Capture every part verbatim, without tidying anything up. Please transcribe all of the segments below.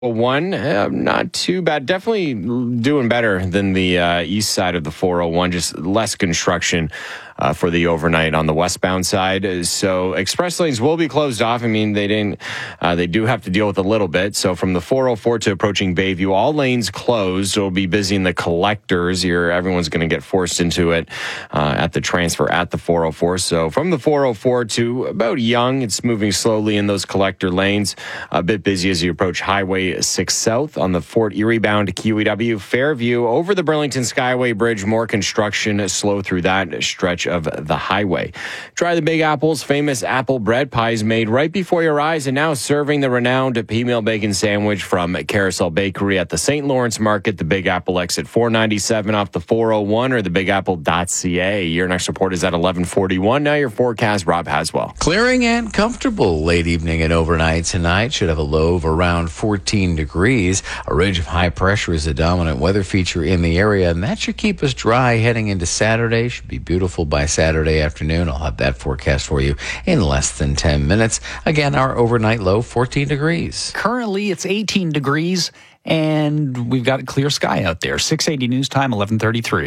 Well, one, uh, not too bad. Definitely doing better than the uh, east side of the four oh one. Just less construction uh, for the overnight on the westbound side. So express lanes will be closed off. I mean, they didn't. Uh, they do have to deal with a little bit. So from the four oh four to approaching Bayview, all lanes closed. It'll be busy in the collectors. You're, everyone's going to get forced into it uh, at the transfer at the four oh four. So from the four oh four to about Yonge, it's moving slowly in those collector lanes. A bit busy as you approach Highway six South on the Fort Erie bound to Q E W. Fairview over the Burlington Skyway Bridge. More construction slow through that stretch of the highway. Try the Big Apple's famous apple bread pies made right before your eyes and now serving the renowned P-Meal Bacon Sandwich from Carousel Bakery at the Saint Lawrence Market. The Big Apple exit four ninety-seven off the four oh one or the big apple dot c a. Your next report is at eleven forty-one. Now your forecast, Rob Haswell. Clearing and comfortable late evening and overnight tonight. Should have a low of around fourteen degrees. A ridge of high pressure is a dominant weather feature in the area, and that should keep us dry heading into Saturday. Should be beautiful by Saturday afternoon. I'll have that forecast for you in less than ten minutes. Again, our overnight low, fourteen degrees. Currently, it's eighteen degrees, and we've got a clear sky out there. six eighty News Time, eleven thirty-three.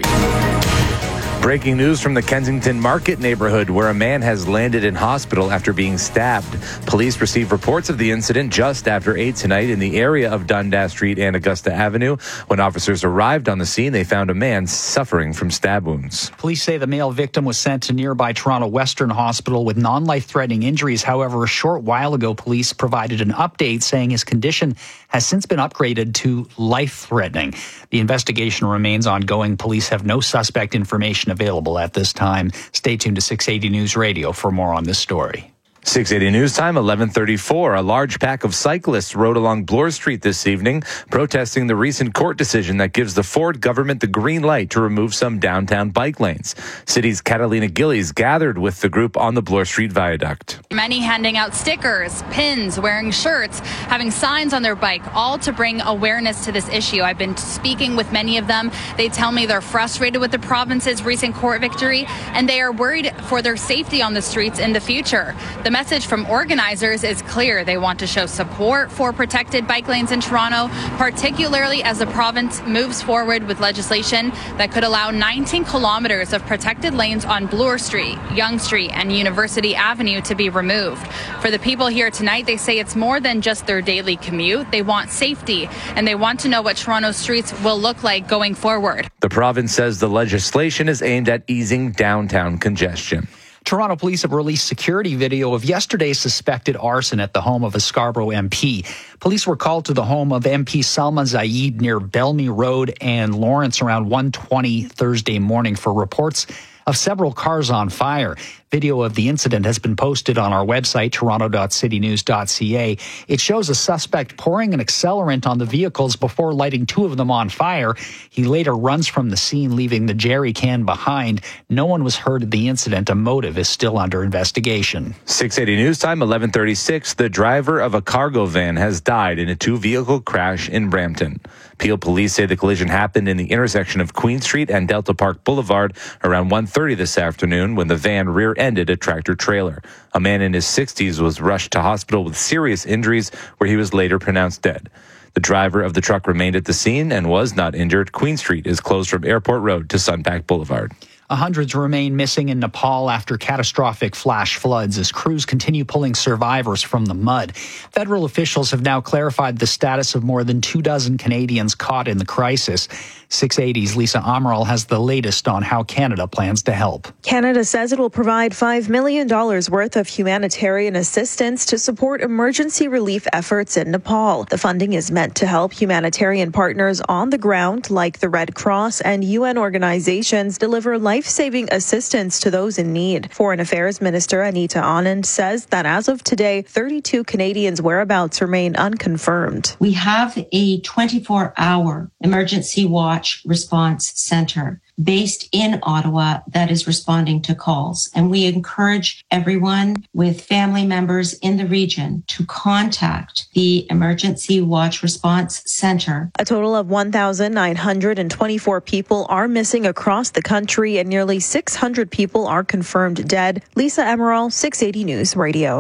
Breaking news from the Kensington Market neighborhood, where a man has landed in hospital after being stabbed. Police received reports of the incident just after eight tonight in the area of Dundas Street and Augusta Avenue. When officers arrived on the scene, they found a man suffering from stab wounds. Police say the male victim was sent to nearby Toronto Western Hospital with non-life-threatening injuries. However, a short while ago, police provided an update saying his condition has since been upgraded to life-threatening. The investigation remains ongoing. Police have no suspect information available at this time. Stay tuned to six eighty News Radio for more on this story. six eighty News Time, eleven thirty-four. A large pack of cyclists rode along Bloor Street this evening, protesting the recent court decision that gives the Ford government the green light to remove some downtown bike lanes. City's Catalina Gillies gathered with the group on the Bloor Street Viaduct. Many handing out stickers, pins, wearing shirts, having signs on their bike, all to bring awareness to this issue. I've been speaking with many of them. They tell me they're frustrated with the province's recent court victory, and they are worried for their safety on the streets in the future. The message from organizers is clear. They want to show support for protected bike lanes in Toronto, particularly as the province moves forward with legislation that could allow nineteen kilometers of protected lanes on Bloor Street, Yonge Street, and University Avenue to be removed. For the people here tonight, they say it's more than just their daily commute. They want safety, and they want to know what Toronto's streets will look like going forward. The province says the legislation is aimed at easing downtown congestion. Toronto police have released security video of yesterday's suspected arson at the home of a Scarborough M P. Police were called to the home of M P Salma Zaid near Bellamy Road and Lawrence around one twenty Thursday morning for reports of several cars on fire. Video of the incident has been posted on our website, toronto dot city news dot c a. It shows a suspect pouring an accelerant on the vehicles before lighting two of them on fire. He later runs from the scene, leaving the jerry can behind. No one was hurt at the incident. A motive is still under investigation. six eighty News Time, eleven thirty-six. The driver of a cargo van has died in a two-vehicle crash in Brampton. Peel police say the collision happened in the intersection of Queen Street and Delta Park Boulevard around one thirty this afternoon when the van rear-ended a tractor-trailer. A man in his sixties was rushed to hospital with serious injuries where he was later pronounced dead. The driver of the truck remained at the scene and was not injured. Queen Street is closed from Airport Road to Sunpack Boulevard. Hundreds remain missing in Nepal after catastrophic flash floods as crews continue pulling survivors from the mud. Federal officials have now clarified the status of more than two dozen Canadians caught in the crisis. six eighty's Lisa Amaral has the latest on how Canada plans to help. Canada says it will provide five million dollars worth of humanitarian assistance to support emergency relief efforts in Nepal. The funding is meant to help humanitarian partners on the ground like the Red Cross and U N organizations deliver life-saving assistance to those in need. Foreign Affairs Minister Anita Anand says that as of today, thirty-two Canadians' whereabouts remain unconfirmed. We have a twenty-four hour emergency watch response center based in Ottawa that is responding to calls. And we encourage everyone with family members in the region to contact the Emergency Watch Response Center. A total of one thousand nine hundred twenty-four people are missing across the country and nearly six hundred people are confirmed dead. Lisa Amaral, six eighty News Radio.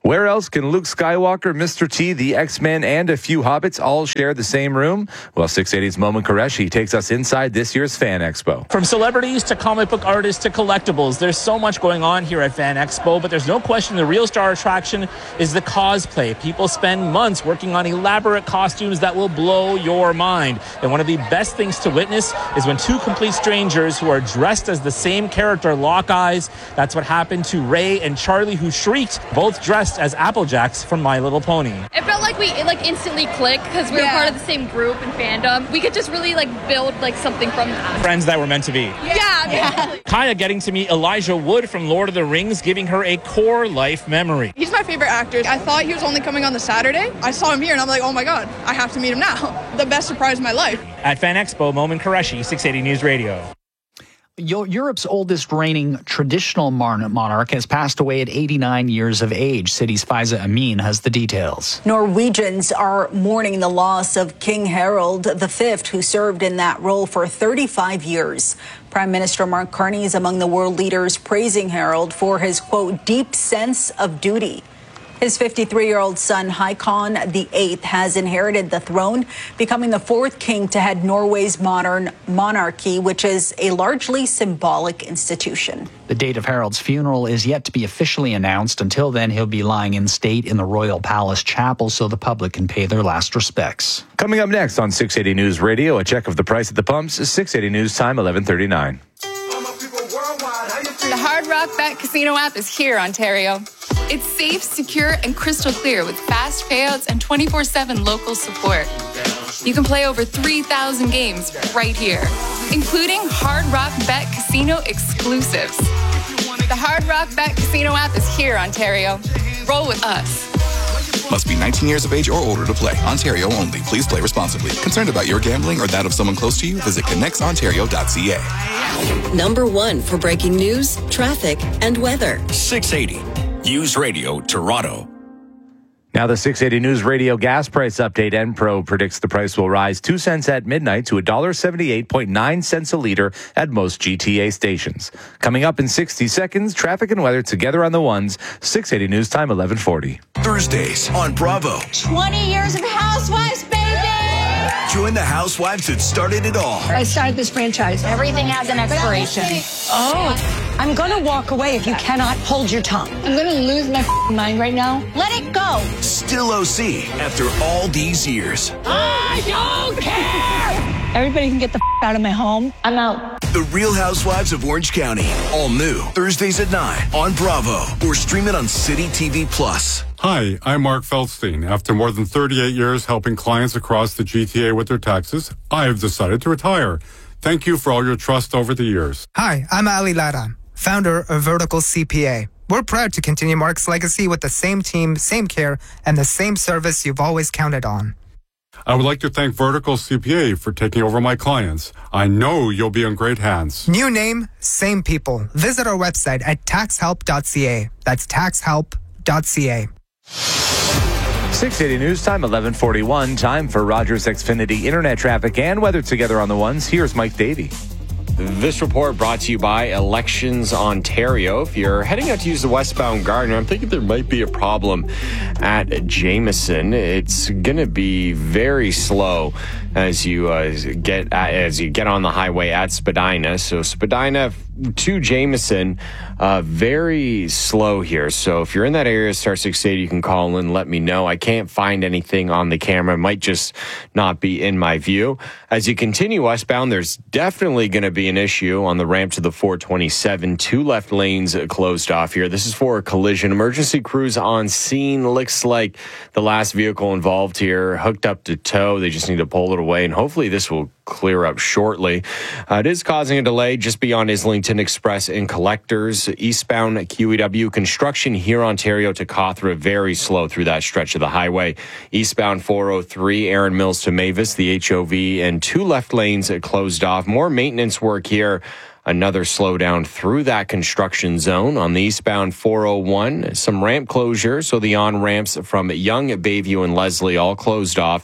Where else can Luke Skywalker, Mister T, the X-Men, and a few hobbits all share the same room? Well, six eighty's Momin Qureshi takes us inside this year's Fan Expo. From celebrities to comic book artists to collectibles, there's so much going on here at Fan Expo, but there's no question the real star attraction is the cosplay. People spend months working on elaborate costumes that will blow your mind. And one of the best things to witness is when two complete strangers who are dressed as the same character lock eyes. That's what happened to Ray and Charlie, who shrieked, both dressed as Applejacks from My Little Pony. It felt like we it, like instantly clicked because we were Yeah. part of the same group and fandom. We could just really like build like something from that. Friends that were meant to be. Yeah, yeah. Kaya getting to meet Elijah Wood from Lord of the Rings, giving her a core life memory. He's my favorite actor. I thought he was only coming on the Saturday. I saw him here and I'm like, oh my God, I have to meet him now. The best surprise of my life. At Fan Expo, Momin Qureshi, six eighty News Radio. Europe's oldest reigning traditional monarch has passed away at eighty-nine years of age. City's Faiza Amin has the details. Norwegians are mourning the loss of King Harald the Fifth, who served in that role for thirty-five years. Prime Minister Mark Carney is among the world leaders praising Harald for his, quote, deep sense of duty. His fifty-three-year-old son, Haakon the Eighth, has inherited the throne, becoming the fourth king to head Norway's modern monarchy, which is a largely symbolic institution. The date of Harald's funeral is yet to be officially announced. Until then, he'll be lying in state in the Royal Palace Chapel so the public can pay their last respects. Coming up next on six eighty News Radio, a check of the price at the pumps, six eighty News Time, eleven thirty-nine. The Hard Rock Bet Casino app is here, Ontario. It's safe, secure, and crystal clear with fast payouts and twenty-four seven local support. You can play over three thousand games right here, including Hard Rock Bet Casino exclusives. The Hard Rock Bet Casino app is here, Ontario. Roll with us. Must be nineteen years of age or older to play. Ontario only. Please play responsibly. Concerned about your gambling or that of someone close to you? Visit connects ontario dot c a. Number one for breaking news, traffic, and weather. six eighty News Radio, Toronto. Now the six eighty News Radio gas price update. Enpro predicts the price will rise two cents at midnight to one dollar seventy-eight point nine cents a liter at most G T A stations. Coming up in sixty seconds, traffic and weather together on the ones. six eighty News Time, eleven forty. Thursdays on Bravo. twenty years of Housewives, baby! Join the housewives that started it all. I started this franchise. Everything has an expiration. Oh, I'm going to walk away if you cannot hold your tongue. I'm going to lose my mind right now. Let it go. Still O C after all these years. I don't care! Everybody can get the out of my home. I'm out. The Real Housewives of Orange County. All new. Thursdays at nine on Bravo. Or stream it on City T V Plus. Hi, I'm Mark Feldstein. After more than thirty-eight years helping clients across the G T A with their taxes, I have decided to retire. Thank you for all your trust over the years. Hi, I'm Ali Lara, founder of Vertical C P A. We're proud to continue Mark's legacy with the same team, same care, and the same service you've always counted on. I would like to thank Vertical C P A for taking over my clients. I know you'll be in great hands. New name, same people. Visit our website at tax help dot c a. That's tax help dot c a. six eighty News Time, eleven forty-one. Time for Rogers Xfinity internet traffic and weather together on the ones. Here's Mike Davey. This report brought to you by Elections Ontario. If you're heading out to use the westbound Gardiner, I'm thinking there might be a problem at Jameson. It's going to be very slow as you uh, get as you get on the highway at Spadina. So Spadina to Jameson, uh, very slow here. So if you're in that area, star six eighty, you can call in, let me know. I can't find anything on the camera. It might just not be in my view. As you continue westbound, there's definitely going to be an issue on the ramp to the four twenty-seven. Two left lanes closed off here. This is for a collision. Emergency crews on scene. Looks like the last vehicle involved here hooked up to tow. They just need to pull it away, and hopefully this will clear up shortly. Uh, it is causing a delay just beyond Islington Express and Collectors. Eastbound Q E W construction here, Ontario to Cawthra, very slow through that stretch of the highway. Eastbound four oh three, Erin Mills to Mavis, the H O V, and two left lanes closed off. More maintenance work here. Another slowdown through that construction zone on the eastbound four oh one. Some ramp closure, so the on-ramps from Young, Bayview, and Leslie all closed off.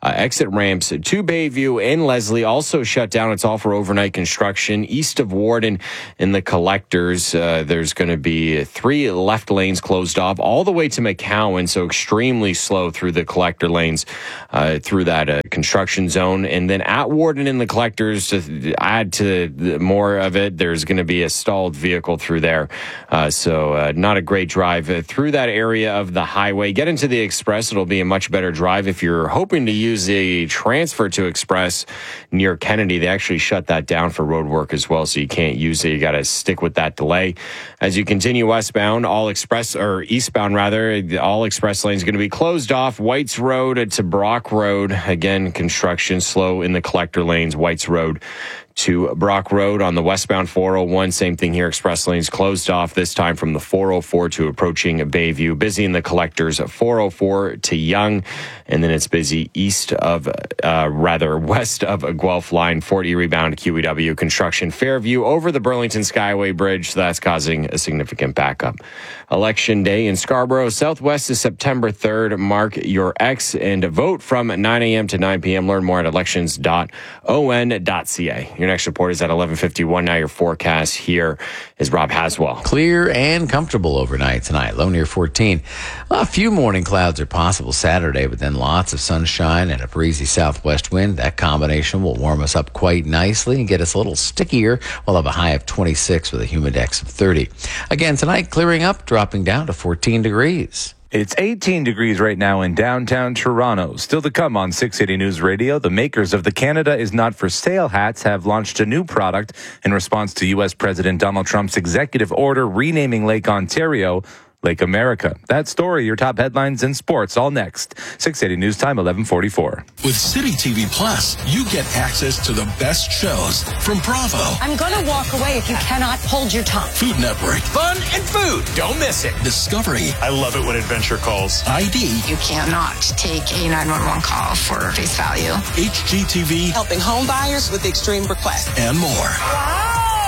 Uh, exit ramps to Bayview and Leslie also shut down. It's all for overnight construction. East of Warden in the collectors, uh, there's going to be three left lanes closed off all the way to McCowan, so extremely slow through the collector lanes uh, through that uh, construction zone. And then at Warden in the collectors, to add to the, more of it, there's going to be a stalled vehicle through there. Uh, so uh, not a great drive uh, through that area of the highway. Get into the Express. It'll be a much better drive. If you're hoping to use the transfer to Express near Kennedy, they actually shut that down for road work as well, so you can't use it. You got to stick with that delay. As you continue westbound, all express, or eastbound rather, all express lanes going to be closed off. Whites Road to Brock Road. Again, construction slow in the collector lanes. Whites Road to Brock Road on the westbound four oh one. Same thing here. Express lanes closed off, this time from the four oh four to approaching Bayview. Busy in the collectors, four oh four to Yonge. And then it's busy east of, uh, rather west of Guelph Line, Fort Erie bound Q E W. Construction Fairview over the Burlington Skyway Bridge. So that's causing a significant backup. Election day in Scarborough. Southwest is September third. Mark your X and vote from nine a.m. to nine p.m. Learn more at elections dot o n dot c a. Your next report is at eleven fifty-one. Now your forecast here is Rob Haswell. Clear and comfortable overnight tonight. Low near fourteen. A few morning clouds are possible Saturday, but then lots of sunshine and a breezy southwest wind. That combination will warm us up quite nicely and get us a little stickier. We'll have a high of twenty-six with a humidex of thirty. Again tonight, clearing up, dropping down to fourteen degrees. It's eighteen degrees right now in downtown Toronto. Still to come on six eighty News Radio, the makers of the Canada is Not for Sale hats have launched a new product in response to U S President Donald Trump's executive order renaming Lake Ontario Lake America. That story, your top headlines in sports, all next. six eighty News Time, eleven forty-four. With City T V Plus, you get access to the best shows from Bravo. I'm going to walk away if you cannot hold your tongue. Food Network. Fun and food. Don't miss it. Discovery. I love it when Adventure calls. I D. You cannot take a nine one one call for face value. H G T V. Helping home buyers with extreme requests. And more. Wow.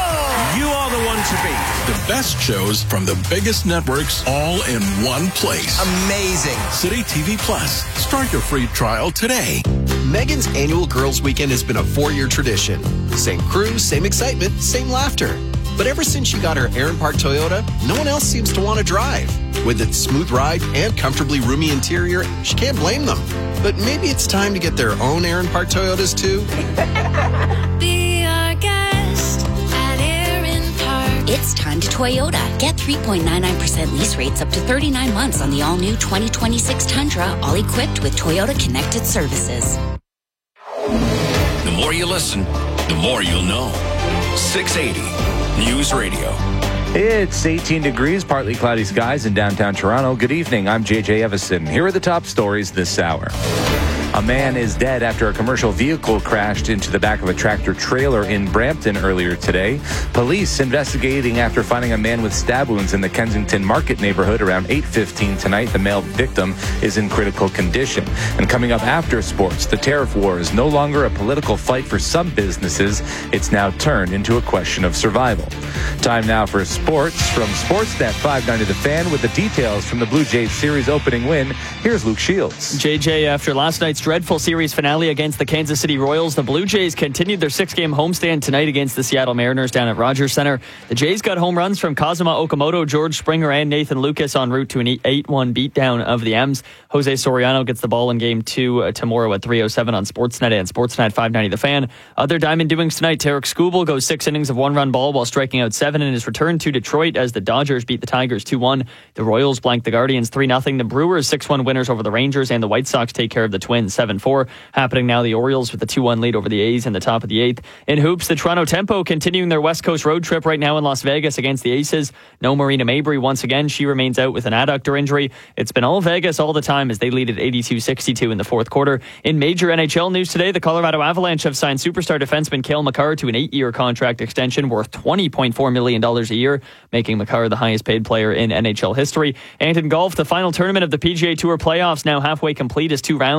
You are the one to be. The best shows from the biggest networks all in one place. Amazing. City T V Plus. Start your free trial today. Megan's annual Girls Weekend has been a four-year tradition. Same crew, same excitement, same laughter. But ever since she got her Aaron Park Toyota, no one else seems to want to drive. With its smooth ride and comfortably roomy interior, she can't blame them. But maybe it's time to get their own Aaron Park Toyotas too. Be our guest at Aaron Park. It's time to Toyota. Get three point nine nine percent lease rates up to thirty-nine months on the all-new twenty twenty-six Tundra, all equipped with Toyota Connected Services. The more you listen, the more you'll know. six eighty News Radio. It's eighteen degrees, partly cloudy skies in downtown Toronto. Good evening. I'm J J Evison. Here are the top stories this hour. A man is dead after a commercial vehicle crashed into the back of a tractor trailer in Brampton earlier today. Police investigating after finding a man with stab wounds in the Kensington Market neighborhood around eight fifteen tonight. The male victim is in critical condition. And coming up after sports, the tariff war is no longer a political fight for some businesses. It's now turned into a question of survival. Time now for sports from Sportsnet five ninety The Fan with the details from the Blue Jays series opening win. Here's Luke Shields. J J, after last night's dreadful series finale against the Kansas City Royals, the Blue Jays continued their six-game homestand tonight against the Seattle Mariners down at Rogers Center. The Jays got home runs from Kazuma Okamoto, George Springer, and Nathan Lucas en route to an eight one beatdown of the M's. Jose Soriano gets the ball in game two uh, tomorrow at three oh seven on Sportsnet and Sportsnet five ninety The Fan. Other Diamond doings tonight, Tarek Skubal goes six innings of one-run ball while striking out seven in his return to Detroit as the Dodgers beat the Tigers two one. The Royals blanked the Guardians three nothing. The Brewers six one winners over the Rangers, and the White Sox take care of the Twins seven four. Happening now, the Orioles with a two one lead over the A's in the top of the eighth. In hoops, the Toronto Tempo continuing their West Coast road trip right now in Las Vegas against the Aces. No Marina Mabry once again. She remains out with an adductor injury. It's been all Vegas all the time as they lead at eighty-two sixty-two in the fourth quarter. In major N H L news today, the Colorado Avalanche have signed superstar defenseman Cale Makar to an eight-year contract extension worth twenty point four million dollars a year, making Makar the highest paid player in N H L history. And in golf, the final tournament of the P G A Tour playoffs now halfway complete as two rounds in the books.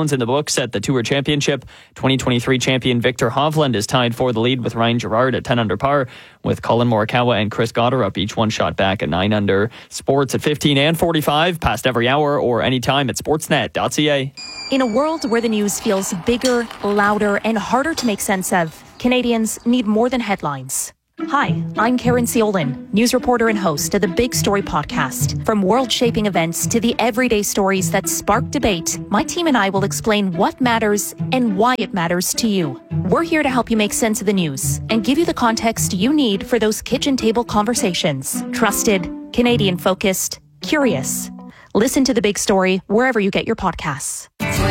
looks at the Tour Championship. twenty twenty-three champion Victor Hovland is tied for the lead with Ryan Gerard at ten under par, with Colin Morikawa and Chris Gotterup each one shot back at nine under. Sports at fifteen and forty-five, past every hour or anytime at sportsnet dot c a. In a world where the news feels bigger, louder, and harder to make sense of, Canadians need more than headlines. Hi, I'm Karen Seolin, news reporter and host of the Big Story podcast. From world-shaping events to the everyday stories that spark debate, my team and I will explain what matters and why it matters to you. We're here to help you make sense of the news and give you the context you need for those kitchen table conversations. Trusted, Canadian-focused, curious. Listen to The Big Story wherever you get your podcasts.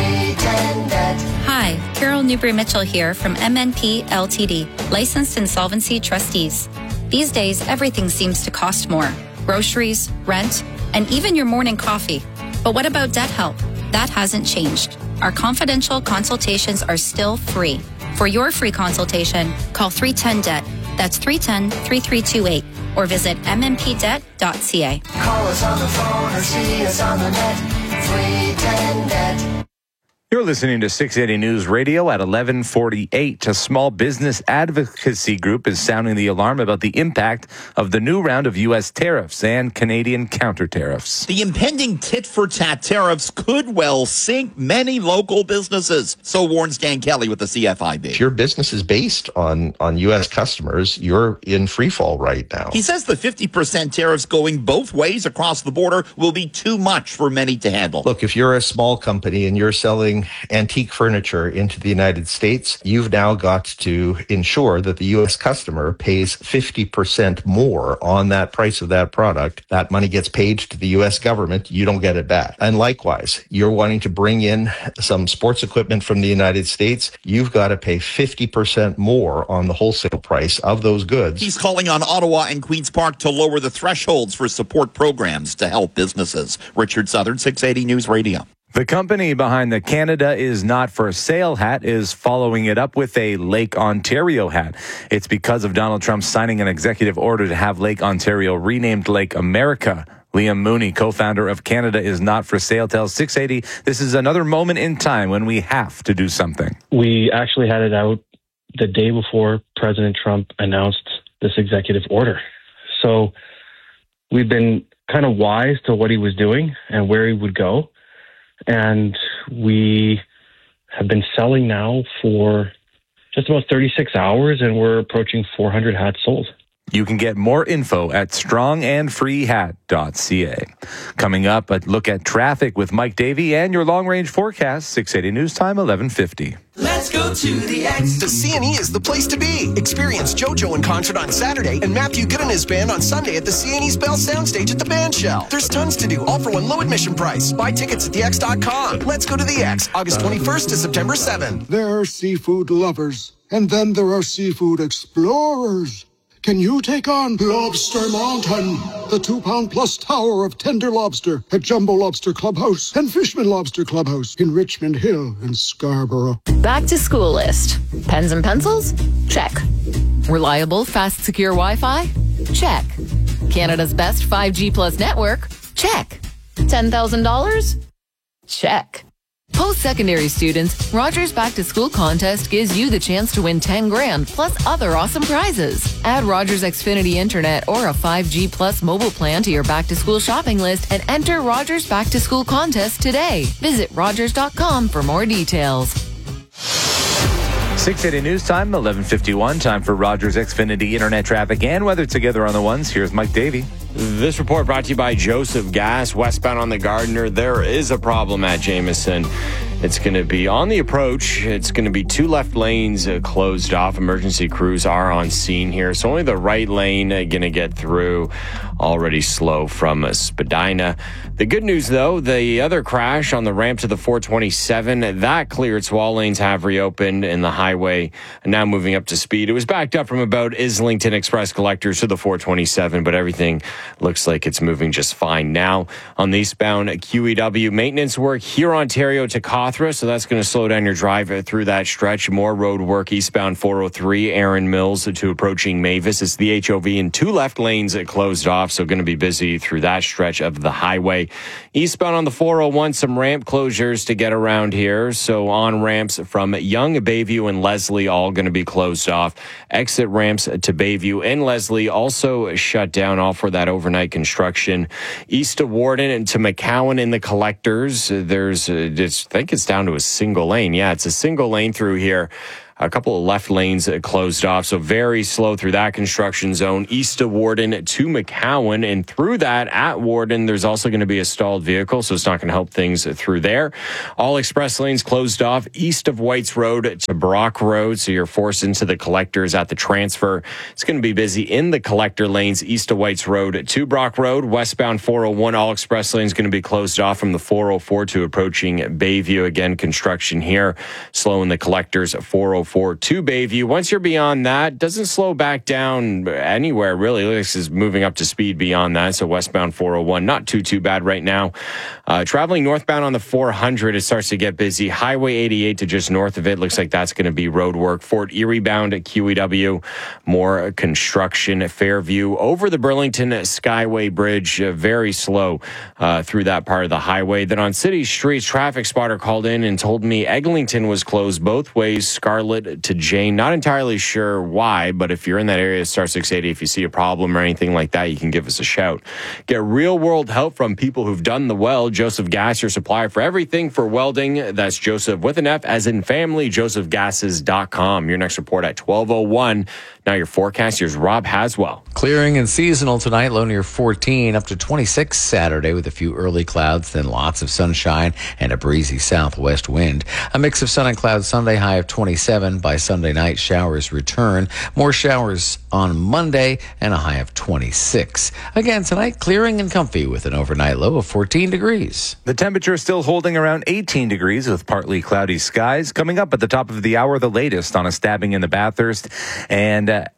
Hi, Carol Newbury-Mitchell here from M N P L T D, licensed insolvency trustees. These days, everything seems to cost more. Groceries, rent, and even your morning coffee. But what about debt help? That hasn't changed. Our confidential consultations are still free. For your free consultation, call three one zero D E B T. That's three one zero, three three two eight. Or visit m n p debt dot c a. Call us on the phone or see us on the net. three one zero D E B T. You're listening to six eighty News Radio at eleven forty-eight. A small business advocacy group is sounding the alarm about the impact of the new round of U S tariffs and Canadian counter tariffs. The impending tit-for-tat tariffs could well sink many local businesses. So warns Dan Kelly with the C F I B. If your business is based on, on U S customers, you're in free fall right now. He says the fifty percent tariffs going both ways across the border will be too much for many to handle. Look, if you're a small company and you're selling antique furniture into the United States, you've now got to ensure that the U S customer pays fifty percent more on that price of that product. That money gets paid to the U S government. You don't get it back. And likewise, you're wanting to bring in some sports equipment from the United States. You've got to pay fifty percent more on the wholesale price of those goods. He's calling on Ottawa and Queen's Park to lower the thresholds for support programs to help businesses. Richard Southern, six eighty News Radio. The company behind the Canada is Not for Sale hat is following it up with a Lake Ontario hat. It's because of Donald Trump signing an executive order to have Lake Ontario renamed Lake America. Liam Mooney, co-founder of Canada is Not for Sale, tells six eighty this is another moment in time when we have to do something. We actually had it out the day before President Trump announced this executive order. So we've been kind of wise to what he was doing and where he would go. And we have been selling now for just about thirty-six hours, and we're approaching four hundred hats sold. You can get more info at strong and free hat dot c a. Coming up, a look at traffic with Mike Davey and your long-range forecast, six eighty News Time, eleven fifty. Let's go to the X. The C and E is the place to be. Experience JoJo in concert on Saturday and Matthew Good and his band on Sunday at the C and E's Bell Soundstage at the Band Shell. There's tons to do, all for one low admission price. Buy tickets at the x dot com. Let's go to the X, August twenty-first to September seventh. There are seafood lovers, and then there are seafood explorers. Can you take on Lobster Mountain, the two-pound plus tower of tender lobster at Jumbo Lobster Clubhouse and Fishman Lobster Clubhouse in Richmond Hill and Scarborough? Back to school list. Pens and pencils? Check. Reliable, fast, secure Wi-Fi? Check. Canada's best five G plus network? Check. ten thousand dollars? Check. Post-secondary students, Rogers Back to School contest gives you the chance to win ten grand plus other awesome prizes. Add Rogers Xfinity Internet or a five G plus mobile plan to your back to school shopping list and enter Rogers Back to School contest today. Visit rogers dot com for more details. six eighty News Time, eleven fifty-one. Time for Rogers Xfinity Internet traffic and weather together on the ones. Here's Mike Davey. This report brought to you by Joseph Gas, westbound on the Gardiner. There is a problem at Jameson. It's going to be on the approach. It's going to be two left lanes uh, closed off. Emergency crews are on scene here. So only the right lane uh, going to get through. Already slow from uh, Spadina. The good news, though, the other crash on the ramp to the four twenty-seven, that cleared. So all lanes have reopened and the highway now moving up to speed. It was backed up from about Islington Express Collectors to the four twenty-seven, but everything looks like it's moving just fine now. On the eastbound Q E W maintenance work here, Ontario to Cawthron Northwest, so that's going to slow down your drive through that stretch. More road work eastbound four oh three, Erin Mills to approaching Mavis. It's the H O V and two left lanes closed off, so going to be busy through that stretch of the highway. Eastbound on the four oh one, some ramp closures to get around here. So on ramps from Young, Bayview, and Leslie all going to be closed off. Exit ramps to Bayview and Leslie also shut down, all for that overnight construction. East of Warden and to McCowan in the collectors, there's, uh, just, I think it's down to a single lane. Yeah, it's a single lane through here. A couple of left lanes closed off, so very slow through that construction zone. East of Warden to McCowan, and through that at Warden, there's also going to be a stalled vehicle, so it's not going to help things through there. All express lanes closed off east of Whites Road to Brock Road, so you're forced into the collectors at the transfer. It's going to be busy in the collector lanes east of Whites Road to Brock Road. Westbound four oh one, all express lanes going to be closed off from the four oh four to approaching Bayview. Again, construction here, slowing the collectors four oh four to Bayview. Once you're beyond that, doesn't slow back down anywhere, really. This is moving up to speed beyond that. So westbound four oh one, not too, too bad right now. Uh, traveling northbound on the four hundred, it starts to get busy. Highway eighty-eight to just north of it, looks like that's going to be road work. Fort Erie bound at Q E W, more construction. Fairview over the Burlington Skyway Bridge, uh, very slow uh, through that part of the highway. Then on city streets, traffic spotter called in and told me Eglinton was closed both ways, Scarlet to Jane. Not entirely sure why, but if you're in that area, star six eighty, if you see a problem or anything like that, you can give us a shout. Get real world help from people who've done the well. Joseph Gas, your supplier for everything for welding. That's Joseph with an F as in family, joseph gases dot com. Your next report at twelve oh one. Now your forecast, here's Rob Haswell. Clearing and seasonal tonight, low near fourteen, up to twenty-six Saturday with a few early clouds, then lots of sunshine and a breezy southwest wind. A mix of sun and clouds Sunday, high of twenty-seven. By Sunday night, showers return. More showers on Monday and a high of twenty-six. Again tonight, clearing and comfy with an overnight low of fourteen degrees. The temperature is still holding around eighteen degrees with partly cloudy skies. Coming up at the top of the hour, the latest on a stabbing in the Bathurst and uh,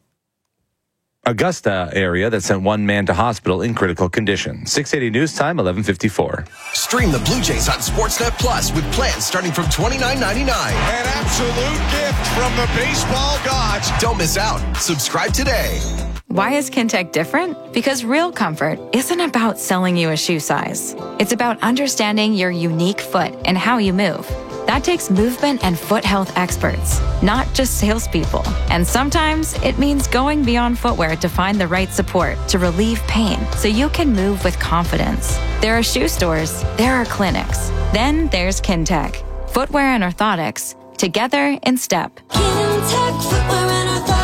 Augusta area that sent one man to hospital in critical condition. six eighty News Time, eleven fifty-four. Stream the Blue Jays on Sportsnet Plus with plans starting from twenty-nine ninety-nine. An absolute gift from the baseball gods. Don't miss out. Subscribe today. Why is Kintec different? Because real comfort isn't about selling you a shoe size. It's about understanding your unique foot and how you move. That takes movement and foot health experts, not just salespeople. And sometimes it means going beyond footwear to find the right support to relieve pain so you can move with confidence. There are shoe stores, there are clinics. Then there's Kintec. Footwear and orthotics, together in step. Kintec Footwear and Orthotics.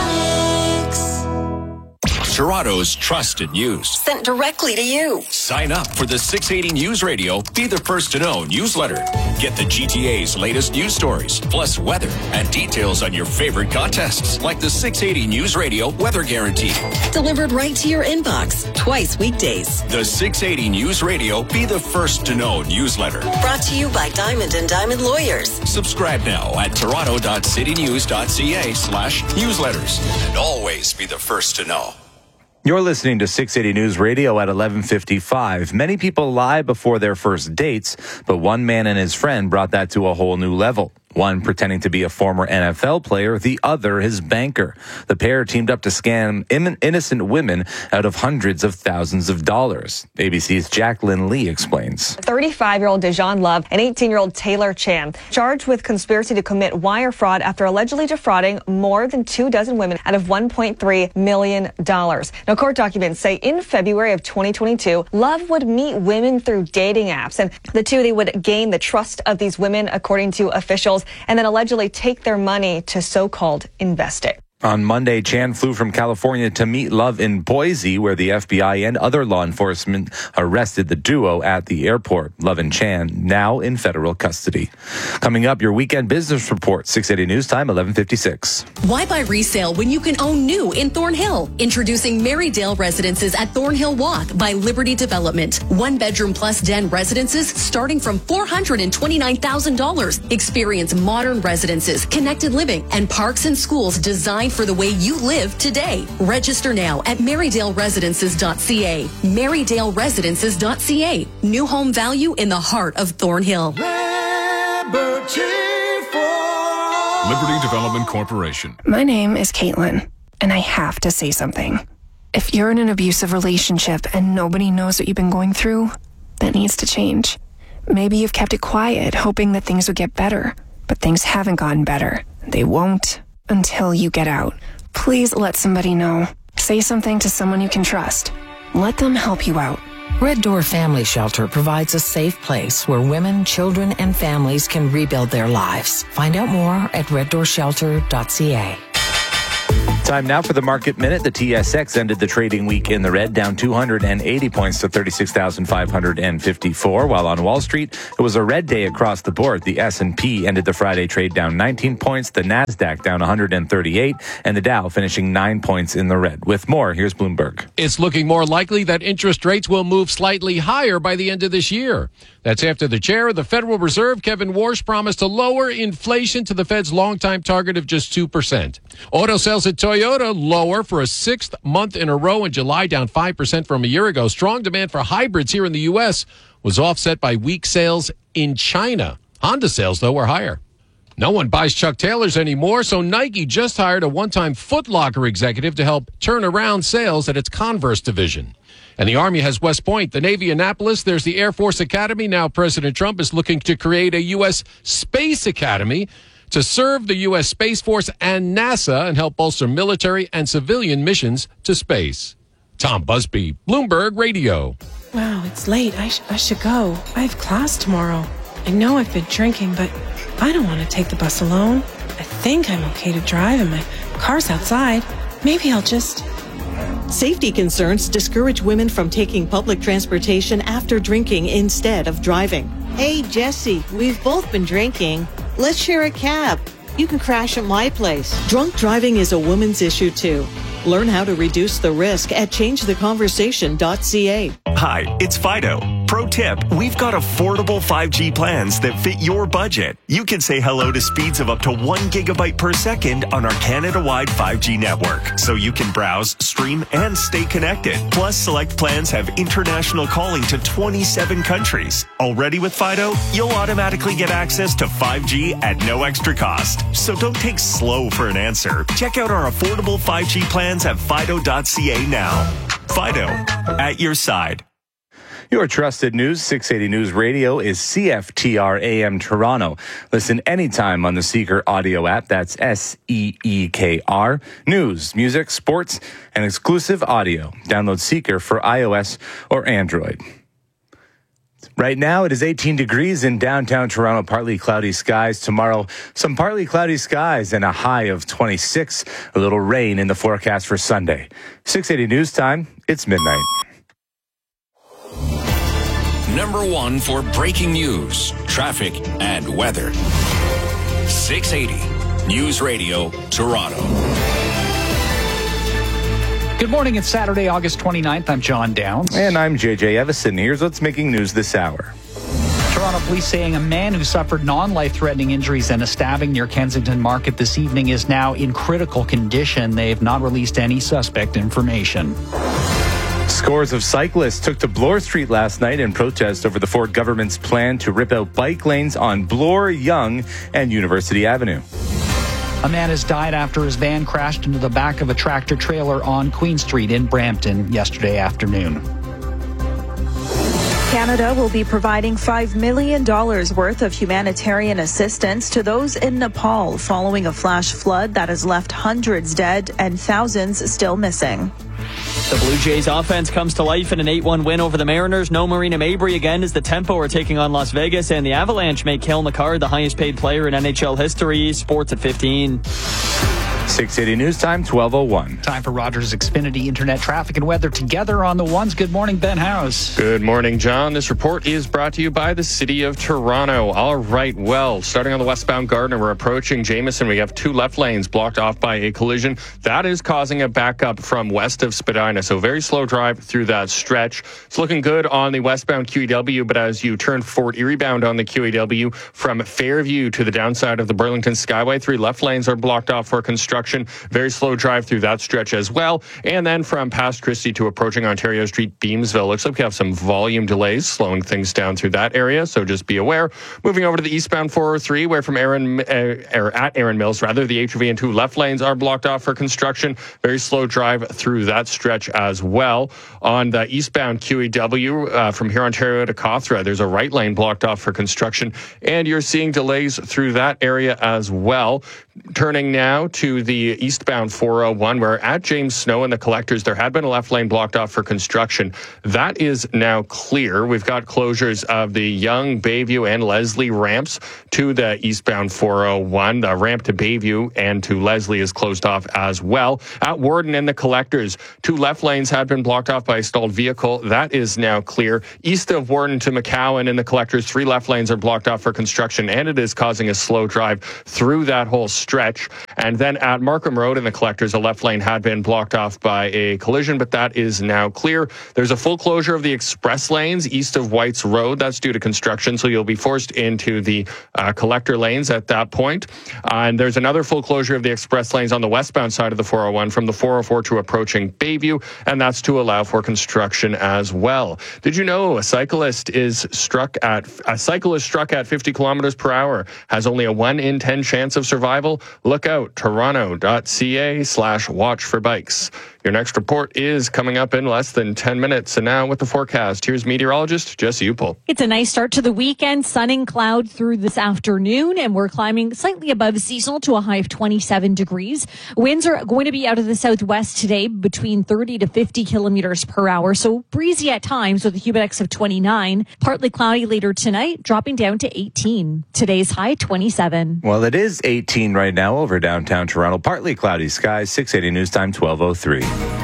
Toronto's trusted news. Sent directly to you. Sign up for the six eighty News Radio Be the First to Know newsletter. Get the G T A's latest news stories, plus weather and details on your favorite contests, like the six eighty News Radio Weather Guarantee. Delivered right to your inbox, twice weekdays. The six eighty News Radio Be the First to Know newsletter. Brought to you by Diamond and Diamond Lawyers. Subscribe now at toronto.citynews.ca slash newsletters. And always be the first to know. You're listening to six eighty News Radio at eleven fifty-five. Many people lie before their first dates, but one man and his friend brought that to a whole new level. One pretending to be a former N F L player, the other his banker. The pair teamed up to scam innocent women out of hundreds of thousands of dollars. A B C's Jacqueline Lee explains. thirty-five-year-old Dejan Love and eighteen-year-old Taylor Chan charged with conspiracy to commit wire fraud after allegedly defrauding more than two dozen women out of one point three million dollars. Now, court documents say in February of twenty twenty-two, Love would meet women through dating apps, and the two, they would gain the trust of these women, according to officials, and then allegedly take their money to so-called invest it. On Monday, Chan flew from California to meet Love in Boise, where the F B I and other law enforcement arrested the duo at the airport. Love and Chan now in federal custody. Coming up, your weekend business report, six eighty News Time, eleven fifty-six. Why buy resale when you can own new in Thornhill? Introducing Marydale Residences at Thornhill Walk by Liberty Development. One bedroom plus den residences starting from four hundred twenty-nine thousand dollars. Experience modern residences, connected living, and parks and schools designed for the way you live today. Register now at marydale residences dot c a. marydale residences dot c a. New home value in the heart of Thornhill. Red Liberty for Liberty Development Corporation. My name is Caitlin, and I have to say something. If you're in an abusive relationship and nobody knows what you've been going through, that needs to change. Maybe you've kept it quiet, hoping that things would get better, but things haven't gotten better. They won't until you get out. Please let somebody know. Say something to someone you can trust. Let them help you out. Red Door Family Shelter provides a safe place where women, children, and families can rebuild their lives. Find out more at red door shelter dot c a. Time now for the Market Minute. The T S X ended the trading week in the red, down two hundred eighty points to thirty-six thousand five hundred fifty-four, while on Wall Street, it was a red day across the board. The S and P ended the Friday trade down nineteen points, the NASDAQ down one hundred thirty-eight, and the Dow finishing nine points in the red. With more, here's Bloomberg. It's looking more likely that interest rates will move slightly higher by the end of this year. That's after the chair of the Federal Reserve, Kevin Warsh, promised to lower inflation to the Fed's longtime target of just two percent. Auto sales at Toyota lower for a sixth month in a row in July, down five percent from a year ago. Strong demand for hybrids here in the U S was offset by weak sales in China. Honda sales, though, were higher. No one buys Chuck Taylors anymore, so Nike just hired a one-time Foot Locker executive to help turn around sales at its Converse division. And the Army has West Point, the Navy Annapolis. There's the Air Force Academy. Now President Trump is looking to create a U S Space Academy to serve the U S Space Force and NASA and help bolster military and civilian missions to space. Tom Busby, Bloomberg Radio. Wow, it's late. I, sh- I should go. I have class tomorrow. I know I've been drinking, but I don't want to take the bus alone. I think I'm okay to drive and my car's outside. Maybe I'll just... Safety concerns discourage women from taking public transportation after drinking instead of driving. Hey, Jesse, we've both been drinking. Let's share a cab. You can crash at my place. Drunk driving is a woman's issue, too. Learn how to reduce the risk at change the conversation dot c a. Hi, it's Fido. Pro tip, we've got affordable five G plans that fit your budget. You can say hello to speeds of up to one gigabyte per second on our Canada-wide five G network, so you can browse, stream, and stay connected. Plus, select plans have international calling to twenty-seven countries. Already with Fido, you'll automatically get access to five G at no extra cost. So don't take slow for an answer. Check out our affordable five G plans at fido dot c a now. Fido, at your side. Your trusted news, six eighty News Radio, is C F T R A M Toronto. Listen anytime on the Seeker audio app. That's S E E K R. News, music, sports, and exclusive audio. Download Seeker for iOS or Android. Right now, it is eighteen degrees in downtown Toronto, partly cloudy skies. Tomorrow, some partly cloudy skies and a high of twenty-six. A little rain in the forecast for Sunday. six eighty News Time, it's midnight. Number one for breaking news, traffic, and weather. six eighty News Radio, Toronto. Good morning. It's Saturday, August twenty-ninth. I'm John Downs. And I'm J J Evison. Here's what's making news this hour. Toronto police saying a man who suffered non-life-threatening injuries and a stabbing near Kensington Market this evening is now in critical condition. They have not released any suspect information. Scores of cyclists took to Bloor Street last night in protest over the Ford government's plan to rip out bike lanes on Bloor, Yonge, and University Avenue. A man has died after his van crashed into the back of a tractor trailer on Queen Street in Brampton yesterday afternoon. Canada will be providing five million dollars worth of humanitarian assistance to those in Nepal following a flash flood that has left hundreds dead and thousands still missing. The Blue Jays offense comes to life in an eight one win over the Mariners. No Marina Mabry again as the Tempo are taking on Las Vegas, and the Avalanche make Cale Makar the highest paid player in N H L history. Sports at fifteen. six eighty News Time, twelve oh one. Time for Rogers Xfinity Internet traffic and weather together on the ones. Good morning, Ben House. Good morning, John. This report is brought to you by the City of Toronto. All right, well, starting on the westbound Gardiner, we're approaching Jameson. We have two left lanes blocked off by a collision. That is causing a backup from west of Spadina, so very slow drive through that stretch. It's looking good on the westbound Q E W, but as you turn Fort Erie bound on the Q E W from Fairview to the downside of the Burlington Skyway, three left lanes are blocked off for construction. construction. Very slow drive through that stretch as well. And then from past Christie to approaching Ontario Street, Beamsville, looks like we have some volume delays slowing things down through that area, so just be aware. Moving over to the eastbound four oh three, where from Aaron, uh, or at Aaron Mills, rather, the H V and two left lanes are blocked off for construction. Very slow drive through that stretch as well. On the eastbound Q E W, uh, from here Ontario to Cawthra, there's a right lane blocked off for construction, and you're seeing delays through that area as well. Turning now to the eastbound four oh one, where at James Snow and the Collectors, there had been a left lane blocked off for construction. That is now clear. We've got closures of the Young, Bayview, and Leslie ramps to the eastbound four oh one. The ramp to Bayview and to Leslie is closed off as well. At Warden and the Collectors, two left lanes had been blocked off by a stalled vehicle. That is now clear. East of Warden to McCowan and the Collectors, three left lanes are blocked off for construction, and it is causing a slow drive through that whole stretch. And then at Markham Road and the Collectors, a left lane had been blocked off by a collision, but that is now clear. There's a full closure of the express lanes east of White's Road. That's due to construction, so you'll be forced into the uh, collector lanes at that point. Uh, and there's another full closure of the express lanes on the westbound side of the four oh one from the four oh four to approaching Bayview, and that's to allow for construction as well. Did you know a cyclist is struck at a cyclist struck at fifty kilometers per hour has only a one in ten chance of survival? Look out, toronto.ca slash watch for bikes. Your next report is coming up in less than ten minutes. And now with the forecast, here's meteorologist Jesse Upel. It's a nice start to the weekend. Sun and cloud through this afternoon, and we're climbing slightly above seasonal to a high of twenty-seven degrees. Winds are going to be out of the southwest today between thirty to fifty kilometers per hour. So breezy at times with a humid index of twenty-nine. Partly cloudy later tonight, dropping down to eighteen. Today's high, twenty-seven. Well, it is eighteen right now over downtown Toronto. Partly cloudy skies. six eighty News Time, twelve oh three.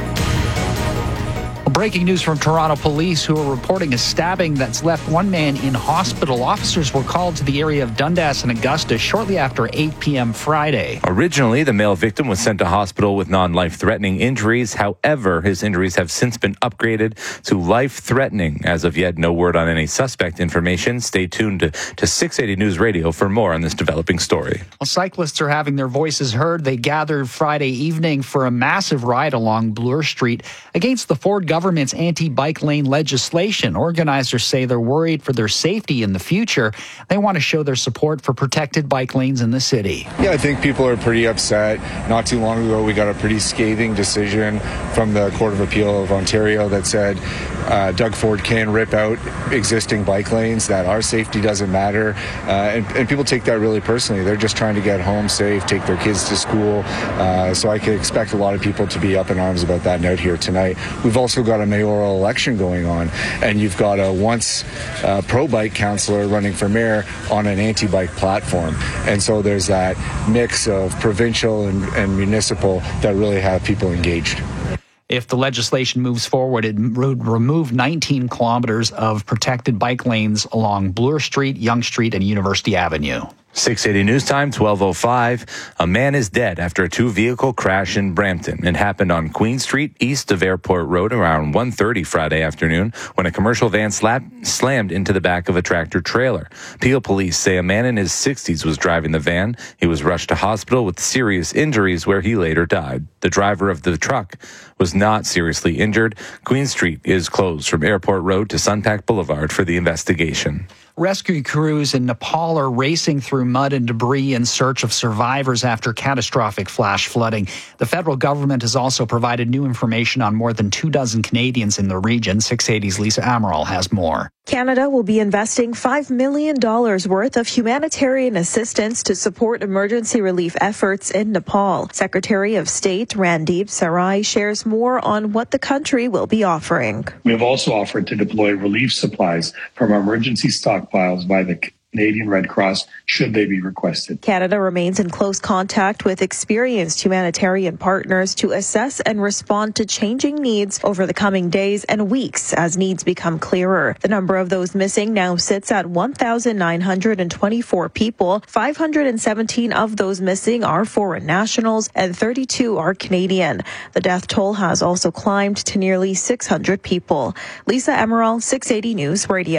Breaking news from Toronto police, who are reporting a stabbing that's left one man in hospital. Officers were called to the area of Dundas and Augusta shortly after eight p.m. Friday. Originally, the male victim was sent to hospital with non-life-threatening injuries. However, his injuries have since been upgraded to life-threatening. As of yet, no word on any suspect information. Stay tuned to, to six eighty News Radio for more on this developing story. Well, cyclists are having their voices heard. They gathered Friday evening for a massive ride along Bloor Street against the Ford government. Government's anti-bike lane legislation. Organizers say they're worried for their safety in the future. They want to show their support for protected bike lanes in the city. Yeah, I think people are pretty upset. Not too long ago, we got a pretty scathing decision from the Court of Appeal of Ontario that said uh, Doug Ford can rip out existing bike lanes, that our safety doesn't matter. Uh, and, and people take that really personally. They're just trying to get home safe, take their kids to school. Uh, so I could expect a lot of people to be up in arms about that note here tonight. We've also got a mayoral election going on, and you've got a once uh, pro-bike councillor running for mayor on an anti-bike platform. And so there's that mix of provincial and, and municipal that really have people engaged. If the legislation moves forward, it would remove nineteen kilometers of protected bike lanes along Bloor Street, Yonge Street, and University Avenue. six eighty News Time, twelve oh five. A man is dead after a two-vehicle crash in Brampton. It happened on Queen Street, east of Airport Road, around one thirty Friday afternoon, when a commercial van slapped, slammed into the back of a tractor-trailer. Peel police say a man in his sixties was driving the van. He was rushed to hospital with serious injuries, where he later died. The driver of the truck was not seriously injured. Queen Street is closed from Airport Road to Sunpack Boulevard for the investigation. Rescue crews in Nepal are racing through mud and debris in search of survivors after catastrophic flash flooding. The federal government has also provided new information on more than two dozen Canadians in the region. six eighty's Lisa Amaral has more. Canada will be investing five million dollars worth of humanitarian assistance to support emergency relief efforts in Nepal. Secretary of State Randeep Sarai shares more on what the country will be offering. We have also offered to deploy relief supplies from our emergency stockpiles by the Canadian Red Cross, should they be requested. Canada remains in close contact with experienced humanitarian partners to assess and respond to changing needs over the coming days and weeks as needs become clearer. The number of those missing now sits at one thousand nine hundred twenty-four people. five hundred seventeen of those missing are foreign nationals and thirty-two are Canadian. The death toll has also climbed to nearly six hundred people. Lisa Emerald, six eighty News Radio.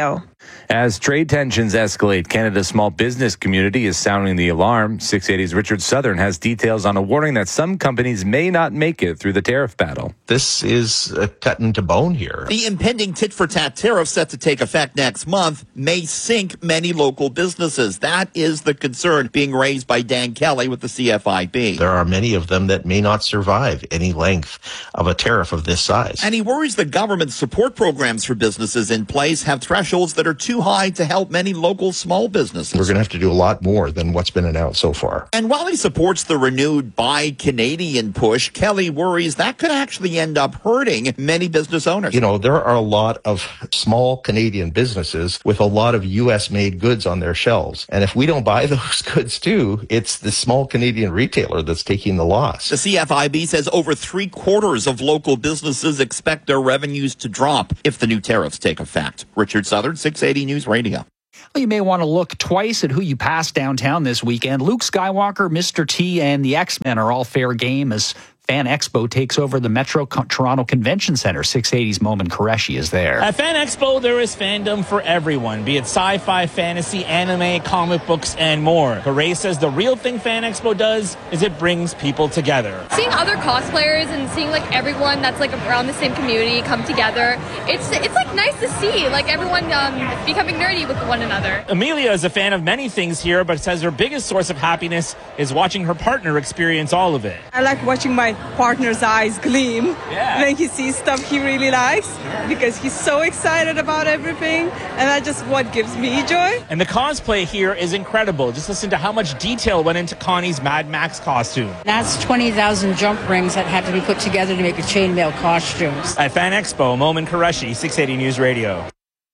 As trade tensions escalate, Canada's small business community is sounding the alarm. six eighty's Richard Southern has details on a warning that some companies may not make it through the tariff battle. This is uh, cut into bone here. The impending tit-for-tat tariff set to take effect next month may sink many local businesses. That is the concern being raised by Dan Kelly with the C F I B. There are many of them that may not survive any length of a tariff of this size. And he worries the government's support programs for businesses in place have thresholds that are too high to help many local small businesses. We're going to have to do a lot more than what's been announced so far. And while he supports the renewed Buy Canadian push, Kelly worries that could actually end up hurting many business owners. You know, there are a lot of small Canadian businesses with a lot of U S-made goods on their shelves. And if we don't buy those goods too, it's the small Canadian retailer that's taking the loss. The C F I B says over three quarters of local businesses expect their revenues to drop if the new tariffs take effect. Richard Southern, six eighty News Radio. Well, you may want to look twice at who you pass downtown this weekend. Luke Skywalker, Mister T, and the X-Men are all fair game as Fan Expo takes over the Metro Co- Toronto Convention Center. six eighty's Momin Qureshi is there. At Fan Expo, there is fandom for everyone, be it sci-fi, fantasy, anime, comic books, and more. Hooray says the real thing Fan Expo does is it brings people together. Seeing other cosplayers and seeing like everyone that's like around the same community come together, it's it's like nice to see, like everyone um, becoming nerdy with one another. Amelia is a fan of many things here, but says her biggest source of happiness is watching her partner experience all of it. I like watching my partner's eyes gleam yeah. when he sees stuff he really likes because he's so excited about everything, and that's just what gives me joy. And the cosplay here is incredible. Just listen to how much detail went into Connie's Mad Max costume. That's twenty thousand jump rings that had to be put together to make a chainmail costume. At Fan Expo, Momin Qureshi, six eighty News Radio.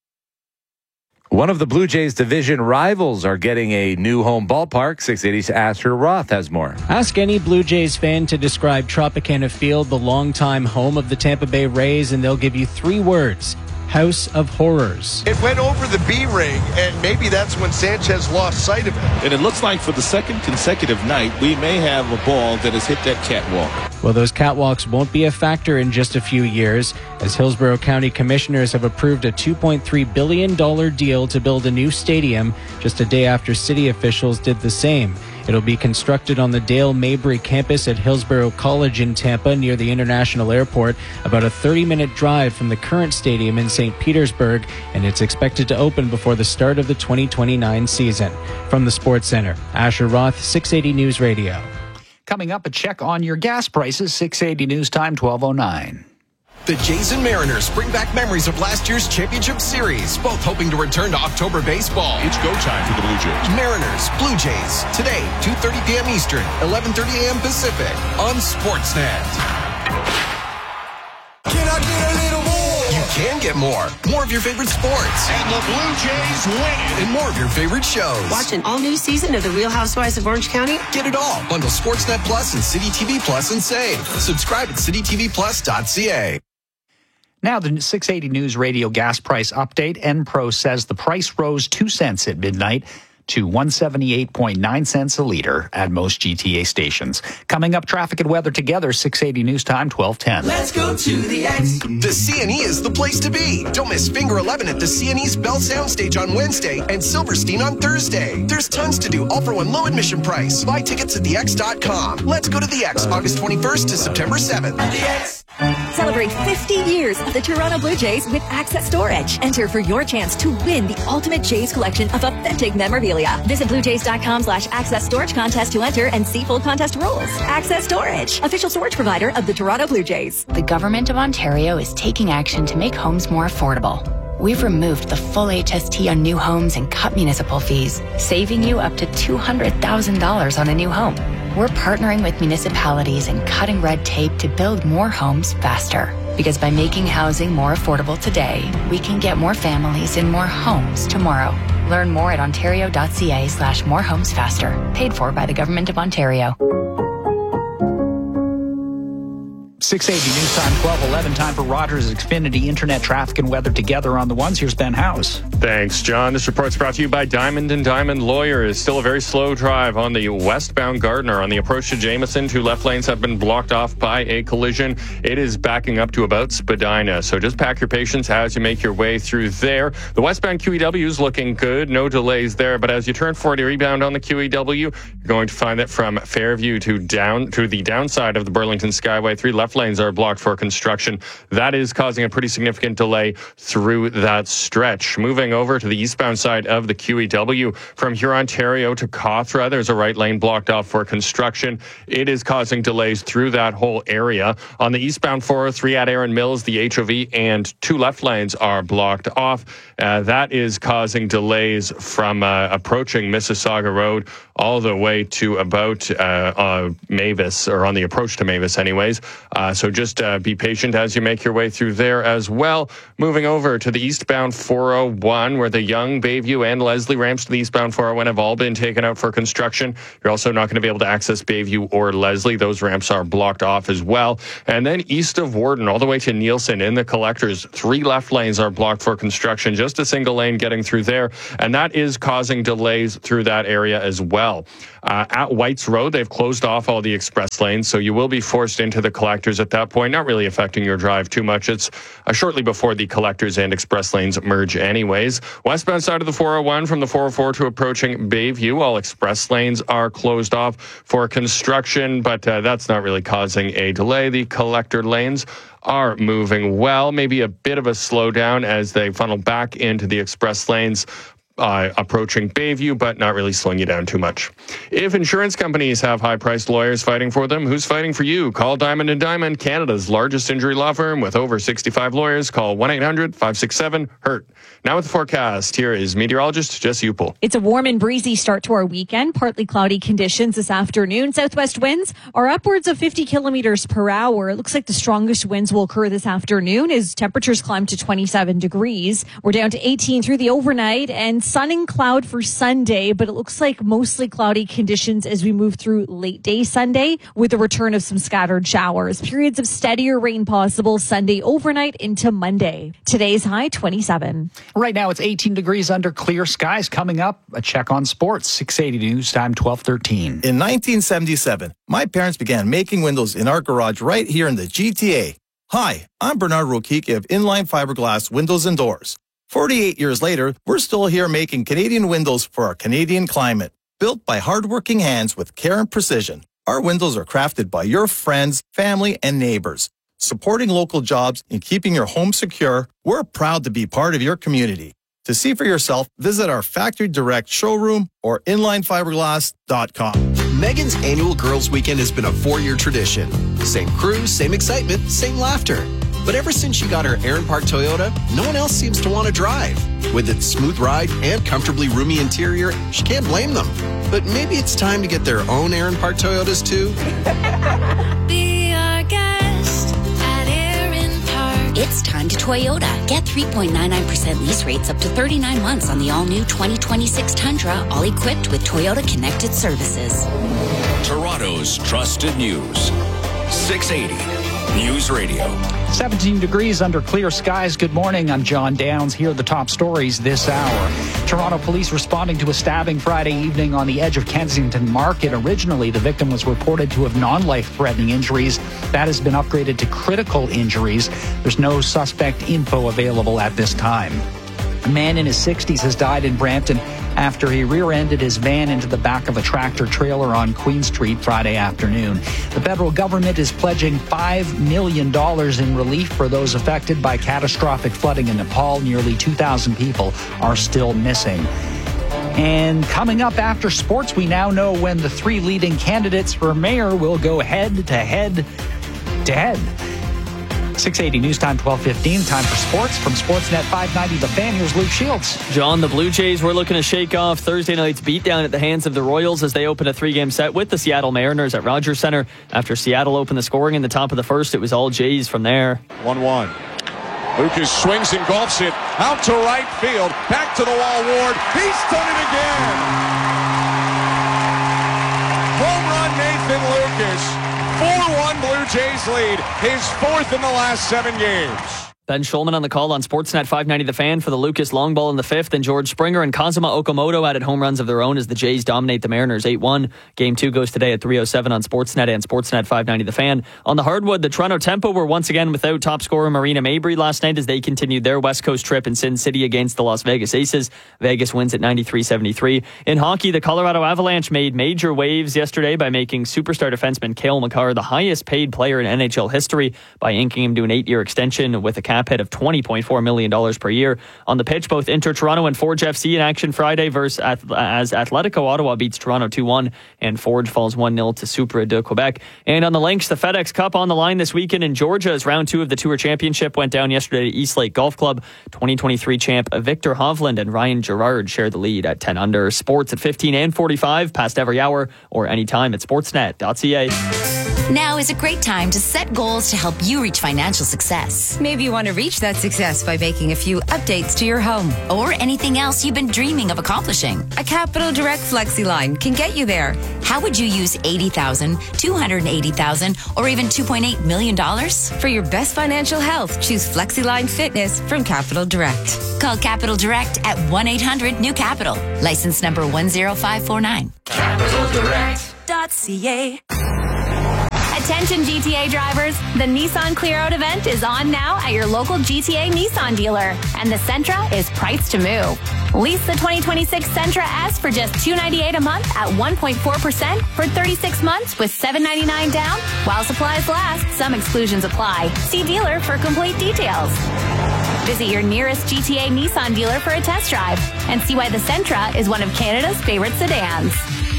One of the Blue Jays division rivals are getting a new home ballpark. six eighty's Asher Roth has more. Ask any Blue Jays fan to describe Tropicana Field, the longtime home of the Tampa Bay Rays, and they'll give you three words: House of Horrors. It went over the B ring, and maybe that's when Sanchez lost sight of it. And it looks like for the second consecutive night, we may have a ball that has hit that catwalk. Well, those catwalks won't be a factor in just a few years, as Hillsborough County Commissioners have approved a two point three billion dollars deal to build a new stadium just a day after city officials did the same. It'll be constructed on the Dale Mabry campus at Hillsborough College in Tampa near the International Airport, about a thirty-minute drive from the current stadium in Saint Petersburg, and it's expected to open before the start of the twenty twenty-nine season. From the Sports Center, Asher Roth, six eighty News Radio. Coming up, a check on your gas prices. six eighty News Time, twelve oh nine. The Jays and Mariners bring back memories of last year's championship series, both hoping to return to October baseball. It's go time for the Blue Jays. Mariners, Blue Jays, today, two thirty p.m. Eastern, eleven thirty a.m. Pacific, on Sportsnet. Can I get a little more? You can get more. More of your favorite sports. And the Blue Jays win it. And more of your favorite shows. Watch an all-new season of The Real Housewives of Orange County. Get it all. Bundle Sportsnet Plus and City T V Plus and save. Subscribe at city t v plus dot c a. Now, the six eighty News Radio gas price update. Enpro says the price rose two cents at midnight to one seventy-eight point nine cents a liter at most G T A stations. Coming up, traffic and weather together, six eighty News Time, twelve ten. Let's go to the X. The C N E is the place to be. Don't miss Finger eleven at the C N E's Bell Soundstage on Wednesday and Silverstein on Thursday. There's tons to do, all for one low admission price. Buy tickets at the x dot com. Let's go to the X, August twenty-first to September seventh. The X. Celebrate fifty years of the Toronto Blue Jays with Access Storage. Enter for your chance to win the ultimate Jays collection of authentic memorabilia. Visit bluejays.com slash access storage contest to enter and see full contest rules. Access Storage, official storage provider of the Toronto Blue Jays. The Government of Ontario is taking action to make homes more affordable. We've removed the full H S T on new homes and cut municipal fees, saving you up to two hundred thousand dollars on a new home. We're partnering with municipalities and cutting red tape to build more homes faster. Because by making housing more affordable today, we can get more families in more homes tomorrow. Learn more at ontario.ca slash more homes faster. Paid for by the Government of Ontario. six eighty News Time, twelve eleven. Time for Rogers Xfinity Internet traffic and weather together on the ones. Here's Ben House. Thanks, John. This report's brought to you by Diamond and Diamond Lawyers. Still a very slow drive on the westbound Gardiner. On the approach to Jameson, two left lanes have been blocked off by a collision. It is backing up to about Spadina. So just pack your patience as you make your way through there. The westbound Q E W is looking good. No delays there. But as you turn forty rebound on the Q E W, you're going to find that from Fairview to down to the downside of the Burlington Skyway, three left lanes are blocked for construction. That is causing a pretty significant delay through that stretch. Moving over to the eastbound side of the Q E W from Hurontario to Cawthra, there's a right lane blocked off for construction. It is causing delays through that whole area. On the eastbound four oh three at Erin Mills, the H O V and two left lanes are blocked off. Uh, that is causing delays from uh, approaching Mississauga Road all the way to about uh, uh, Mavis, or on the approach to Mavis anyways. Uh, so just uh, be patient as you make your way through there as well. Moving over to the eastbound four oh one, where the Young, Bayview, and Leslie ramps to the eastbound four oh one have all been taken out for construction. You're also not going to be able to access Bayview or Leslie. Those ramps are blocked off as well. And then east of Warden, all the way to Nielsen in the collectors, three left lanes are blocked for construction. Just a single lane getting through there. And that is causing delays through that area as well. Uh, at White's Road, they've closed off all the express lanes, so you will be forced into the collectors at that point, not really affecting your drive too much. It's uh, shortly before the collectors and express lanes merge anyways. Westbound side of the four oh one from the four oh four to approaching Bayview, all express lanes are closed off for construction, but uh, that's not really causing a delay. The collector lanes are moving well, maybe a bit of a slowdown as they funnel back into the express lanes. Uh, approaching Bayview, but not really slowing you down too much. If insurance companies have high-priced lawyers fighting for them, who's fighting for you? Call Diamond and Diamond, Canada's largest injury law firm with over sixty-five lawyers. Call one eight hundred five six seven hurt. Now with the forecast, here is meteorologist Jesse Upel. It's a warm and breezy start to our weekend. Partly cloudy conditions this afternoon. Southwest winds are upwards of fifty kilometers per hour. It looks like the strongest winds will occur this afternoon as temperatures climb to twenty-seven degrees. We're down to eighteen through the overnight, and sun and cloud for Sunday, but it looks like mostly cloudy conditions as we move through late day Sunday with the return of some scattered showers. Periods of steadier rain possible Sunday overnight into Monday. Today's high twenty-seven. Right now it's eighteen degrees under clear skies. Coming up, a check on sports. six eighty News Time, twelve thirteen. In nineteen seventy-seven, my parents began making windows in our garage right here in the G T A. Hi, I'm Bernard Rokicki of Inline Fiberglass Windows and Doors. forty-eight years later, we're still here making Canadian windows for our Canadian climate. Built by hardworking hands with care and precision, our windows are crafted by your friends, family, and neighbors. Supporting local jobs and keeping your home secure, we're proud to be part of your community. To see for yourself, visit our Factory Direct showroom or inline fiberglass dot com. Megan's annual Girls Weekend has been a four-year tradition. Same crew, same excitement, same laughter. But ever since she got her Aaron Park Toyota, no one else seems to want to drive. With its smooth ride and comfortably roomy interior, she can't blame them. But maybe it's time to get their own Aaron Park Toyotas too. Be our guest at Aaron Park. It's time to Toyota. Get three point nine nine percent lease rates up to thirty-nine months on the all-new twenty twenty-six Tundra, all equipped with Toyota Connected Services. Toronto's trusted news. six eighty News Radio. seventeen degrees under clear skies. Good morning. I'm John Downs. Here are the top stories this hour. Toronto police responding to a stabbing Friday evening on the edge of Kensington Market. Originally, the victim was reported to have non-life-threatening injuries. That has been upgraded to critical injuries. There's no suspect info available at this time. A man in his sixties has died in Brampton after he rear-ended his van into the back of a tractor-trailer on Queen Street Friday afternoon. The federal government is pledging five million dollars in relief for those affected by catastrophic flooding in Nepal. Nearly two thousand people are still missing. And coming up after sports, we now know when the three leading candidates for mayor will go head-to-head to head. six eighty News Time, twelve fifteen. Time for sports from Sportsnet five ninety. The Fan. Here's Luke Shields. John, the Blue Jays were looking to shake off Thursday night's beatdown at the hands of the Royals as they opened a three-game set with the Seattle Mariners at Rogers Center. After Seattle opened the scoring in the top of the first, it was all Jays from there. one one. Lucas swings and golfs it out to right field. Back to the wall, Ward. He's done it again. Home run, Nathan Lucas. four one Blue Jays lead, his fourth in the last seven games. Ben Schulman on the call on Sportsnet five ninety The Fan for the Lucas long ball in the fifth, and George Springer and Kazuma Okamoto added home runs of their own as the Jays dominate the Mariners eight one. Game two goes today at three oh seven on Sportsnet and Sportsnet five ninety The Fan. On the hardwood, the Toronto Tempo were once again without top scorer Marina Mabry last night as they continued their West Coast trip in Sin City against the Las Vegas Aces. Vegas wins at ninety-three seventy-three. In hockey, the Colorado Avalanche made major waves yesterday by making superstar defenseman Cale Makar the highest paid player in N H L history by inking him to an eight-year extension with a cap hit of twenty point four million dollars per year. On the pitch, both Inter Toronto and Forge F C in action Friday versus as Atletico Ottawa beats Toronto two one and Forge falls one nil to Supra de Quebec. And on the links, the FedEx Cup on the line this weekend in Georgia as round two of the Tour Championship went down yesterday at Eastlake Golf Club. twenty twenty-three champ Victor Hovland and Ryan Gerard share the lead at ten under. Sports at fifteen and forty-five, past every hour or anytime at sportsnet dot c a. Now is a great time to set goals to help you reach financial success. Maybe you want to reach that success by making a few updates to your home. Or anything else you've been dreaming of accomplishing. A Capital Direct Flexi line can get you there. How would you use eighty thousand dollars, two hundred eighty thousand dollars, or even two point eight million dollars? For your best financial health, choose FlexiLine Fitness from Capital Direct. Call Capital Direct at one eight hundred new capital. License number one zero five four nine. Capital Direct dot c a. Attention G T A drivers, the Nissan Clear Out event is on now at your local G T A Nissan dealer, and the Sentra is priced to move. Lease the twenty twenty-six Sentra S for just two hundred ninety-eight dollars a month at one point four percent for thirty-six months with seven hundred ninety-nine dollars down. While supplies last, some exclusions apply. See dealer for complete details. Visit your nearest G T A Nissan dealer for a test drive and see why the Sentra is one of Canada's favorite sedans.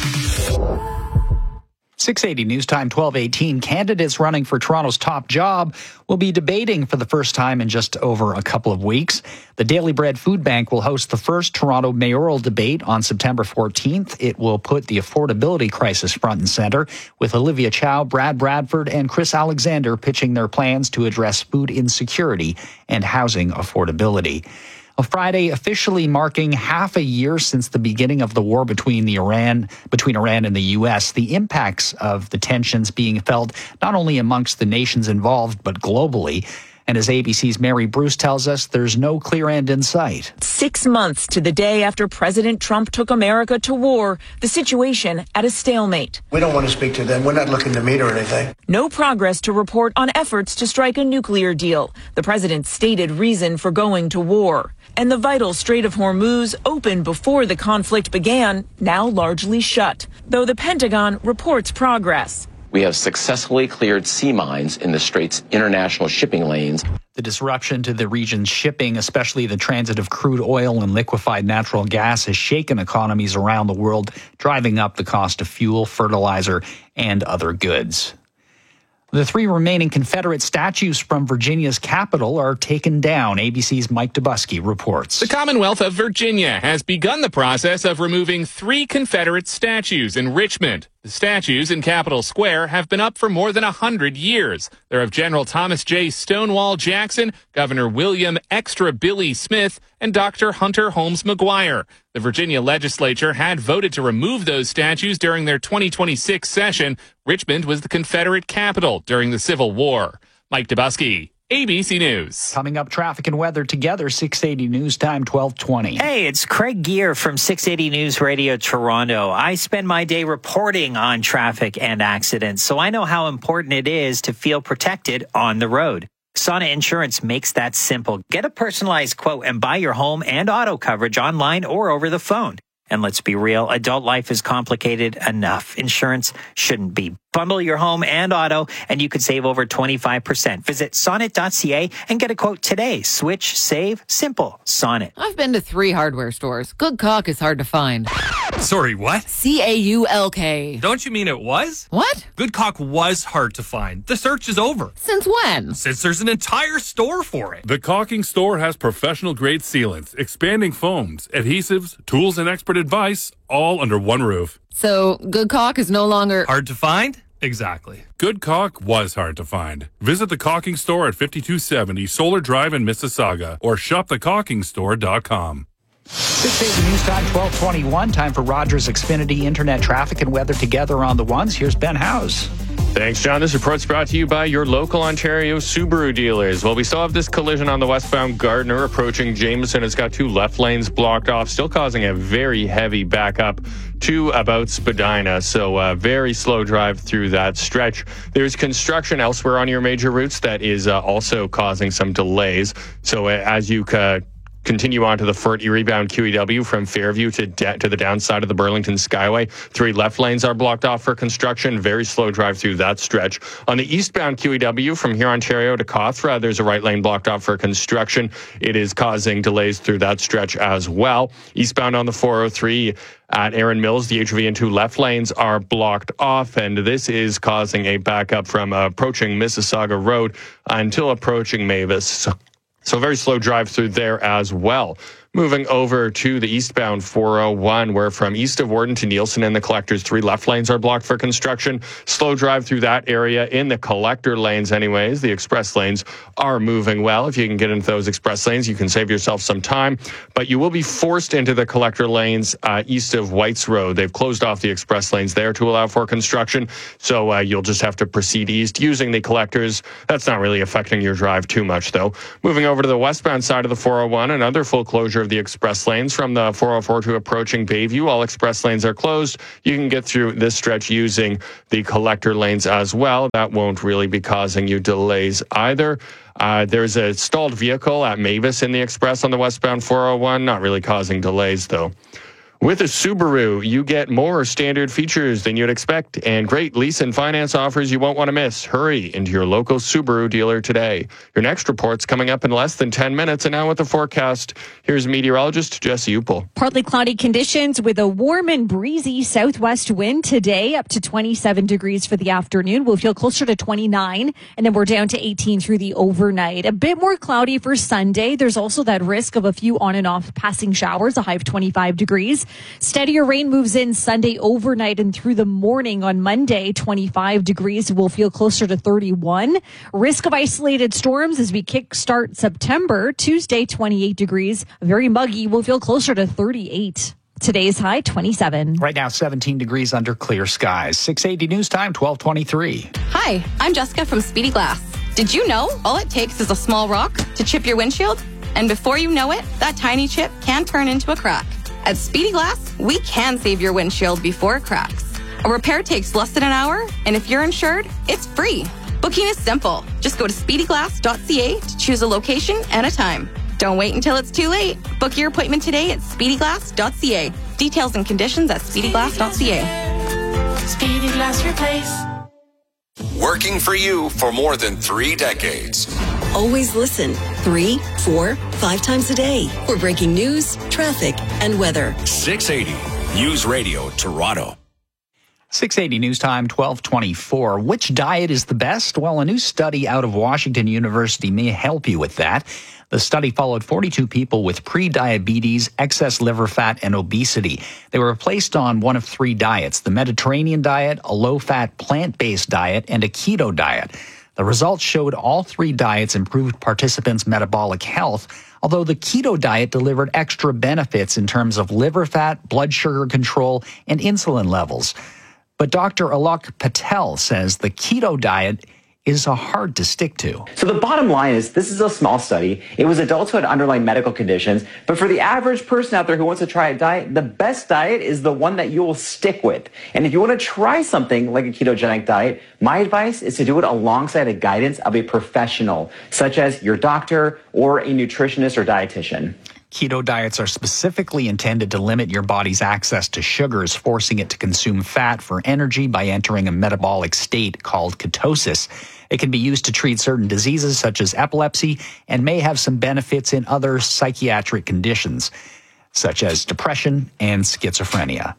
six eighty News Time twelve eighteen. Candidates running for Toronto's top job will be debating for the first time in just over a couple of weeks. The Daily Bread Food Bank will host the first Toronto mayoral debate on September fourteenth. It will put the affordability crisis front and center, with Olivia Chow, Brad Bradford, and Chris Alexander pitching their plans to address food insecurity and housing affordability. Friday, officially marking half a year since the beginning of the war between the Iran between Iran and the U S, the impacts of the tensions being felt not only amongst the nations involved, but globally. And as A B C's Mary Bruce tells us, there's no clear end in sight. Six months to the day after President Trump took America to war, the situation at a stalemate. We don't want to speak to them. We're not looking to meet or anything. No progress to report on efforts to strike a nuclear deal, the president's stated reason for going to war. And the vital Strait of Hormuz, open before the conflict began, now largely shut, though the Pentagon reports progress. We have successfully cleared sea mines in the Strait's international shipping lanes. The disruption to the region's shipping, especially the transit of crude oil and liquefied natural gas, has shaken economies around the world, driving up the cost of fuel, fertilizer, and other goods. The three remaining Confederate statues from Virginia's capital are taken down. A B C's Mike Dubusky reports. The Commonwealth of Virginia has begun the process of removing three Confederate statues in Richmond. The statues in Capitol Square have been up for more than a hundred years. They're of General Thomas J. Stonewall Jackson, Governor William Extra Billy Smith, and Doctor Hunter Holmes McGuire. The Virginia legislature had voted to remove those statues during their twenty twenty-six session. Richmond was the Confederate capital during the Civil War. Mike Dubusky, A B C News. Coming up, traffic and weather together, six eighty News Time, twelve twenty. Hey, it's Craig Gear from six eighty News Radio Toronto. I spend my day reporting on traffic and accidents, so I know how important it is to feel protected on the road. Sonnet Insurance makes that simple. Get a personalized quote and buy your home and auto coverage online or over the phone. And let's be real, adult life is complicated enough. Insurance shouldn't be. Bundle your home and auto, and you could save over twenty-five percent. Visit sonnet dot c a and get a quote today. Switch, save, simple. Sonnet. I've been to three hardware stores. Good caulk is hard to find. Sorry, what? C A U L K. Don't you mean it was? What? Good caulk was hard to find. The search is over. Since when? Since there's an entire store for it. The Caulking Store has professional-grade sealants, expanding foams, adhesives, tools, and expert advice, all under one roof. So, good caulk is no longer... hard to find? Exactly. Good caulk was hard to find. Visit the Caulking Store at fifty-two seventy Solar Drive in Mississauga or shop the caulking store dot com. six eighty News Time, twelve twenty-one. Time for Rogers Xfinity Internet traffic and weather together on the ones. Here's Ben Howes. Thanks, John. This report's brought to you by your local Ontario Subaru dealers. Well, we still have this collision on the westbound Gardner approaching Jameson. It's got two left lanes blocked off, still causing a very heavy backup to about Spadina. So a uh, very slow drive through that stretch. There's construction elsewhere on your major routes that is uh, also causing some delays. So uh, as you uh, continue on to the Fort Erie bound Q E W from Fairview to de- to the downside of the Burlington Skyway. Three left lanes are blocked off for construction. Very slow drive through that stretch. On the eastbound Q E W from here, Ontario to Cawthra, there's a right lane blocked off for construction. It is causing delays through that stretch as well. Eastbound on the four oh three at Erin Mills, the H V and two left lanes are blocked off, and this is causing a backup from uh, approaching Mississauga Road until approaching Mavis. So So very slow drive through there as well. Moving over to the eastbound four oh one, where from east of Warden to Nielsen and the collectors, three left lanes are blocked for construction. Slow drive through that area in the collector lanes anyways. The express lanes are moving well. If you can get into those express lanes, you can save yourself some time. But you will be forced into the collector lanes uh, east of Whites Road. They've closed off the express lanes there to allow for construction. So uh, you'll just have to proceed east using the collectors. That's not really affecting your drive too much, though. Moving over to the westbound side of the four oh one, another full closure of the express lanes from the four oh four to approaching Bayview. All express lanes are closed. You can get through this stretch using the collector lanes as well. That won't really be causing you delays either. Uh, there's a stalled vehicle at Mavis in the express on the westbound four oh one, not really causing delays though. With a Subaru, you get more standard features than you'd expect and great lease and finance offers you won't want to miss. Hurry into your local Subaru dealer today. Your next report's coming up in less than ten minutes. And now with the forecast, here's meteorologist Jesse Upel. Partly cloudy conditions with a warm and breezy southwest wind today, up to twenty-seven degrees for the afternoon. We'll feel closer to twenty-nine, and then we're down to eighteen through the overnight. A bit more cloudy for Sunday. There's also that risk of a few on and off passing showers, a high of twenty-five degrees. Steadier rain moves in Sunday overnight and through the morning on Monday. twenty-five degrees will feel closer to thirty-one. Risk of isolated storms as we kickstart September. Tuesday, twenty-eight degrees. Very muggy. Will feel closer to thirty-eight. Today's high, twenty-seven. Right now, seventeen degrees under clear skies. six eighty News Time, twelve twenty-three. Hi, I'm Jessica from Speedy Glass. Did you know all it takes is a small rock to chip your windshield? And before you know it, that tiny chip can turn into a crack. At Speedy Glass, we can save your windshield before it cracks. A repair takes less than an hour, and if you're insured, it's free. Booking is simple. Just go to speedy glass dot c a to choose a location and a time. Don't wait until it's too late. Book your appointment today at speedy glass dot c a. Details and conditions at speedy glass dot c a. Speedy Glass Replace. Working for you for more than three decades. Always listen three, four, five times a day for breaking news, traffic, and weather. six eighty News Radio Toronto. six eighty News Time, twelve twenty-four. Which diet is the best? Well, a new study out of Washington University may help you with that. The study followed forty-two people with pre-diabetes, excess liver fat, and obesity. They were placed on one of three diets: the Mediterranean diet, a low-fat plant-based diet, and a keto diet. The results showed all three diets improved participants' metabolic health, although the keto diet delivered extra benefits in terms of liver fat, blood sugar control, and insulin levels. But Doctor Alok Patel says the keto diet is hard to stick to. So the bottom line is this is a small study. It was adults who had underlying medical conditions. But for the average person out there who wants to try a diet, the best diet is the one that you will stick with. And if you want to try something like a ketogenic diet, my advice is to do it alongside the guidance of a professional, such as your doctor or a nutritionist or dietitian. Keto diets are specifically intended to limit your body's access to sugars, forcing it to consume fat for energy by entering a metabolic state called ketosis. It can be used to treat certain diseases such as epilepsy and may have some benefits in other psychiatric conditions, such as depression and schizophrenia.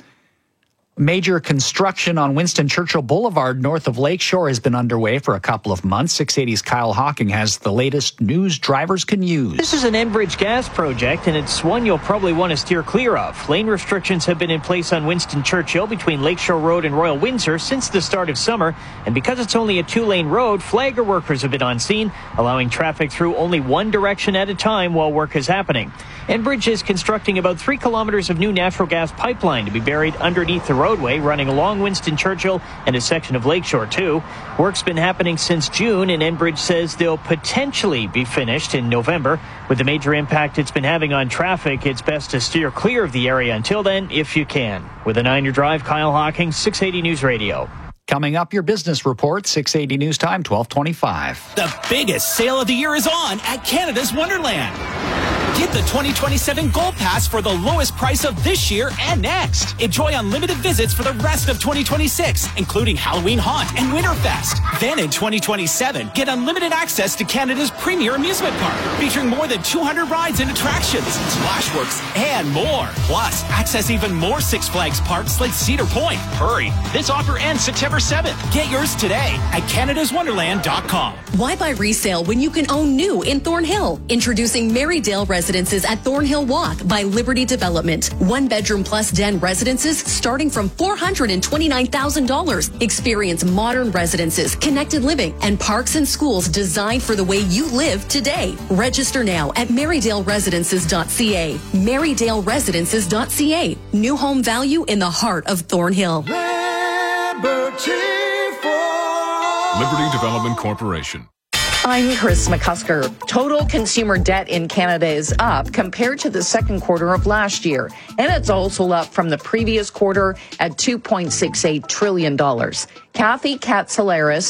Major construction on Winston Churchill Boulevard north of Lakeshore has been underway for a couple of months. six eighty's Kyle Hawking has the latest news drivers can use. This is an Enbridge gas project, and it's one you'll probably want to steer clear of. Lane restrictions have been in place on Winston Churchill between Lakeshore Road and Royal Windsor since the start of summer. And because it's only a two-lane road, flagger workers have been on scene, allowing traffic through only one direction at a time while work is happening. Enbridge is constructing about three kilometers of new natural gas pipeline to be buried underneath the road. roadway running along Winston Churchill and a section of Lakeshore, too. Work's been happening since June, and Enbridge says they'll potentially be finished in November. With the major impact it's been having on traffic, it's best to steer clear of the area until then, if you can. With a nine-year drive, Kyle Hawkins, six eighty News Radio. Coming up, your business report, six eighty News Time, twelve twenty-five. The biggest sale of the year is on at Canada's Wonderland. Get the twenty twenty-seven Gold Pass for the lowest price of this year and next. Enjoy unlimited visits for the rest of twenty twenty-six, including Halloween Haunt and Winterfest. Then in twenty twenty-seven, get unlimited access to Canada's premier amusement park, featuring more than two hundred rides and attractions, Splashworks, and more. Plus, access even more Six Flags parks like Cedar Point. Hurry, this offer ends September seventh. Get yours today at canada's wonderland dot com. Why buy resale when you can own new in Thornhill? Introducing Marydale Residences at Thornhill Walk by Liberty Development. One bedroom plus den residences starting from four hundred twenty-nine thousand dollars. Experience modern residences, connected living, and parks and schools designed for the way you live today. Register now at marydale residences dot c a. marydale residences dot c a. New home value in the heart of Thornhill. Liberty Development Corporation. I'm Chris McCusker. Total consumer debt in Canada is up compared to the second quarter of last year, and it's also up from the previous quarter at two point six eight trillion dollars. Kathy Katsalaris